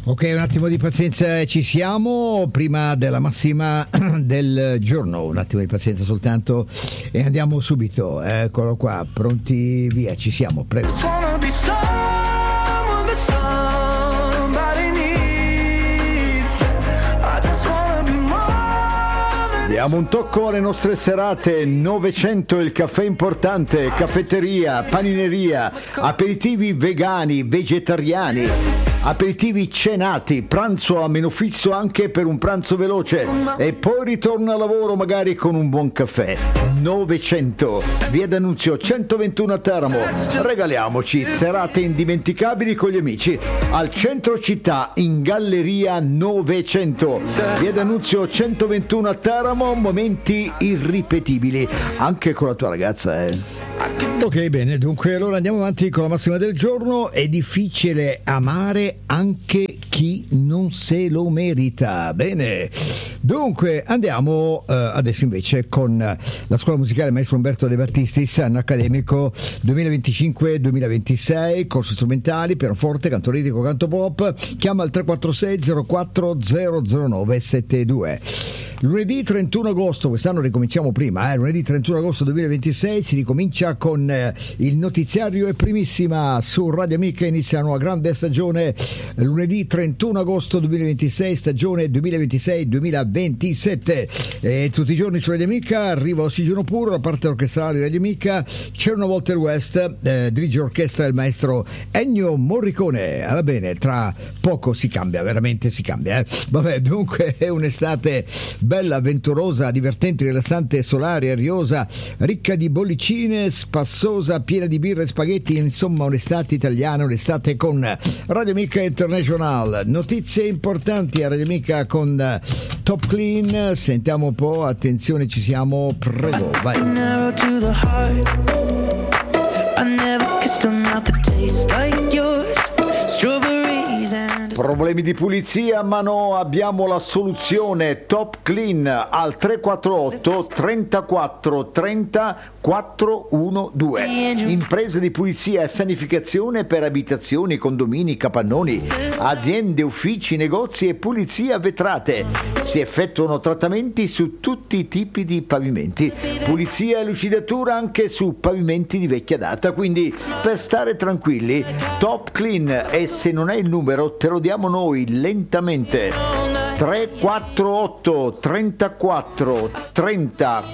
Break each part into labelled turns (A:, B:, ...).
A: Ok, un attimo di pazienza, ci siamo prima della massima del giorno, un attimo di pazienza soltanto e andiamo subito, eccolo qua, pronti, via, ci siamo, prego. Diamo un tocco alle nostre serate. 900 il caffè importante, caffetteria, panineria, aperitivi vegani, vegetariani, aperitivi cenati, pranzo a meno fisso anche per un pranzo veloce e poi ritorno al lavoro magari con un buon caffè. 900, via D'Annunzio 121 a Teramo. Regaliamoci serate indimenticabili con gli amici al centro città in Galleria 900, via D'Annunzio 121 a Teramo. Momenti irripetibili anche con la tua ragazza, Ok, bene, dunque allora andiamo avanti con la massima del giorno. È difficile amare anche chi non se lo merita. Bene, dunque andiamo adesso invece con la scuola musicale Maestro Umberto De Battistis, anno accademico 2025-2026, corsi strumentali, pianoforte, canto lirico, canto pop. Chiama al 346 04 009 72. Lunedì 31 agosto, quest'anno ricominciamo prima, lunedì 31 agosto 2026 si ricomincia con il notiziario e primissima su Radio Amica, inizia la nuova grande stagione, lunedì 31 agosto 2026, stagione 2026-2027, e tutti i giorni su Radio Amica arriva Ossigeno Puro, la parte orchestrale di Radio Amica, c'è una volta il West, dirige l'orchestra il maestro Ennio Morricone, va bene, tra poco si cambia, veramente si cambia, vabbè, dunque è un'estate bella, avventurosa, divertente, rilassante, solare, ariosa, ricca di bollicine, spassosa, piena di birra e spaghetti, insomma un'estate italiana, un'estate con Radio Amica International. Notizie importanti a Radio Amica con Top Clean, sentiamo un po', attenzione, ci siamo, prego, vai. Problemi di pulizia? Ma no, abbiamo la soluzione. Top Clean al 348 34 30 412. Imprese di pulizia e sanificazione per abitazioni, condomini, capannoni, aziende, uffici, negozi e pulizia vetrate. Si effettuano trattamenti su tutti i tipi di pavimenti, pulizia e lucidatura anche su pavimenti di vecchia data, quindi per stare tranquilli Top Clean, e se non è il numero te lo diamo noi lentamente: 348 34 30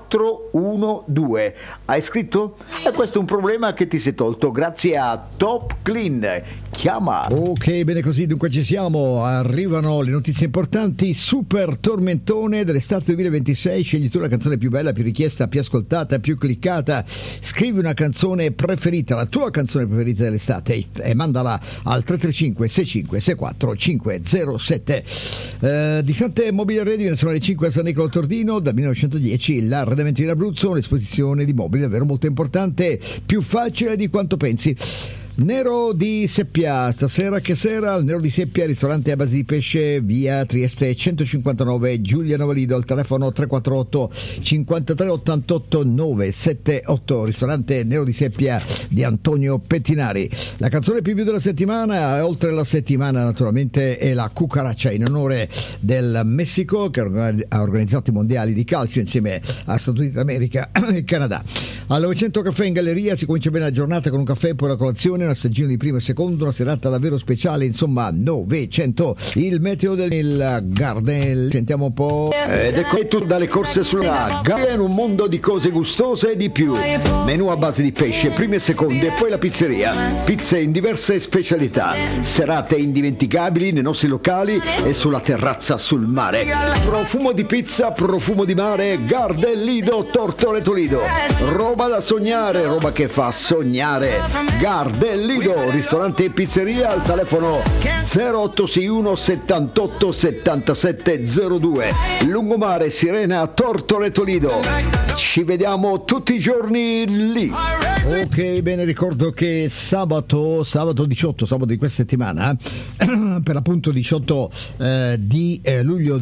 A: 412. Hai scritto? E questo è un problema che ti sei tolto grazie a Top Clean. Chiama. Ok, bene così, dunque ci siamo, arrivano le notizie importanti. Super tormentone dell'estate 2026, scegli tu la canzone più bella, più richiesta, più ascoltata, più cliccata. Scrivi una canzone preferita, la tua canzone preferita dell'estate, e mandala al 335 65 64 507. Distante Mobile Ready, nazionale 5 a San Nicolo Tordino, dal 1910 l'arredamento in Abruzzo, un'esposizione di mobili davvero molto importante, più facile di quanto pensi. Nero di Seppia, stasera che sera, il Nero di Seppia, ristorante a base di pesce, via Trieste 159, Giulia Novalido, al telefono 348 53 88 978, ristorante Nero di Seppia di Antonio Pettinari. La canzone più della settimana, oltre la settimana naturalmente, è la Cucaraccia, in onore del Messico, che ha organizzato i mondiali di calcio insieme a Stati Uniti d'America e Canada. Al 900 caffè in galleria si comincia bene la giornata con un caffè e poi la colazione, un assaggino di primo e secondo, una serata davvero speciale, insomma 900. Il meteo del Gardel, sentiamo un po', ed ecco tutto dalle corse sulla Gardel, in un mondo di cose gustose e di più. Menù a base di pesce, prime e seconde, e poi la pizzeria, pizze in diverse specialità, serate indimenticabili nei nostri locali e sulla terrazza sul mare. Profumo di pizza, profumo di mare, Gardel Lido Tortore Toledo, roba da sognare, roba che fa sognare. Gardel Lido, ristorante e pizzeria, al telefono 0861 78 77 02, lungomare Sirena Tortoreto Lido. Ci vediamo tutti i giorni lì. Ok, bene, ricordo che sabato 18, sabato di questa settimana, per l'appunto 18 di luglio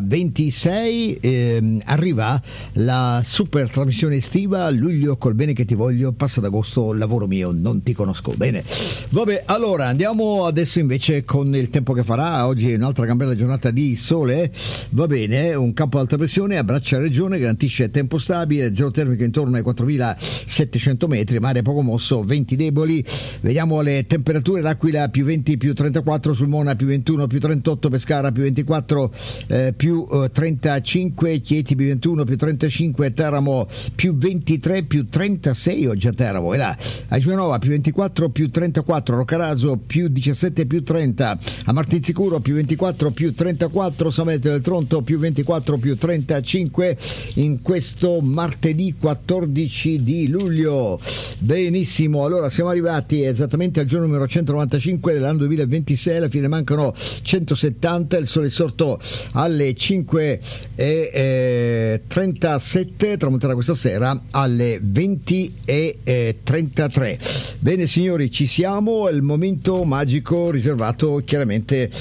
A: 2026, arriva la super trasmissione estiva Luglio col bene che ti voglio, passa d'agosto, lavoro mio, non ti conosco. Bene, bene. Vabbè, allora andiamo adesso invece con il tempo che farà. Oggi è un'altra gran bella giornata di sole, va bene, un campo ad alta pressione abbraccia la regione, garantisce tempo stabile, zero termico intorno ai 4700 metri, mare poco mosso, venti deboli. Vediamo le temperature: l'Aquila più 20 più 34, Sulmona più 21 più 38, Pescara più 24 più 35, Chieti più 21 più 35, Teramo più 23 più 36 oggi a Teramo, e là a Genova più 24 più 34, Roccaraso più 17 più 30, a Martinsicuro più 24 più 34, Samete del Tronto più 24 più 35 in questo martedì 14 di luglio. Benissimo, allora siamo arrivati esattamente al giorno numero 195 dell'anno 2026, alla fine mancano 170, il sole è sorto alle 5:37, tramonterà questa sera alle 20:33. Bene signori, ci siamo, è il momento magico riservato chiaramente